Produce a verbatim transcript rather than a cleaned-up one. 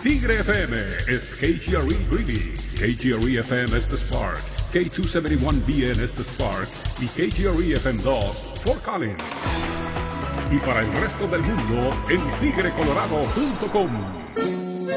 Tigre F M is K G R E Greeley, K G R E F M es The Spark, K two seventy-one B N es The Spark y K G R E F M dos Fort Collins. Y para el resto del mundo en tigre colorado punto com.